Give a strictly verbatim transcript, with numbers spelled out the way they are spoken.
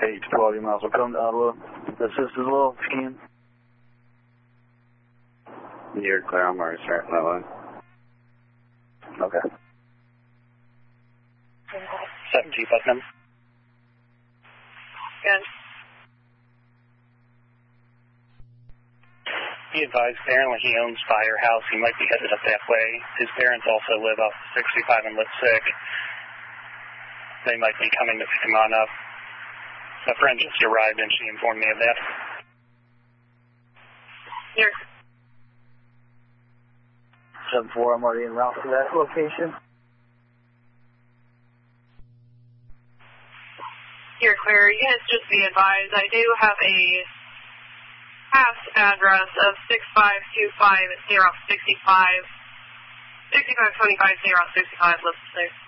eight to twelve, you might as well come to Ottawa. The assist as well, if you can. You're clear, I'm already starting that one. Okay. seven G, Putnam. Good. He advised apparently he owns Firehouse. He might be headed up that way. His parents also live off sixty-five in Lipsick. They might be coming to pick him on up. A friend just arrived and she informed me of that. Here. seven four, I'm already en route to that location. Here, clear. Units, just be advised, I do have a past address of six five two five zero six five, six five two five zero six five, Lipsick.